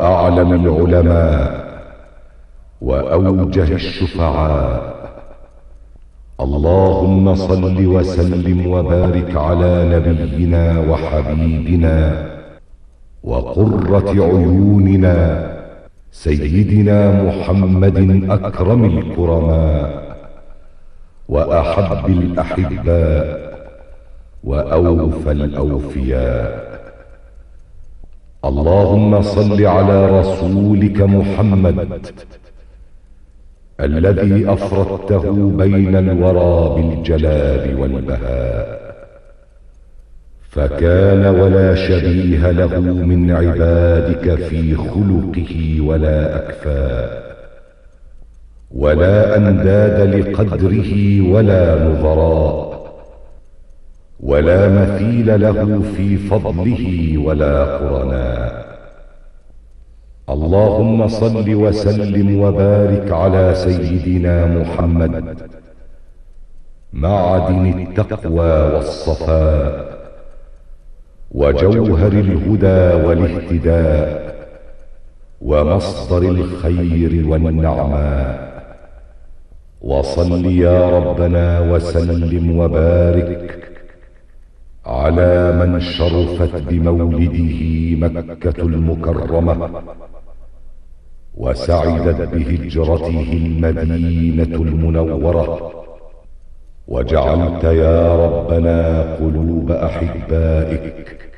وأعلم العلماء وأوجه الشفعاء. اللهم صل وسلم وبارك على نبينا وحبيبنا وقرة عيوننا سيدنا محمد أكرم الكرماء وأحب الأحباء وأوفى الأوفياء. اللهم صل على رسولك محمد الذي أفردته بين الورى بالجلال والبهاء، فكان ولا شبيه له من عبادك في خلقه ولا أكفاء، ولا أنداد لقدره ولا نظراء، ولا مثيل له في فضله ولا قرناء. اللهم صل وسلم وبارك على سيدنا محمد معدن التقوى والصفاء وجوهر الهدى والاهتداء ومصدر الخير والنعماء. وصل يا ربنا وسلم وبارك على من شرفت بمولده مكة المكرمة وسعدت بهجرته المدينة المنورة، وجعلت يا ربنا قلوب أحبائك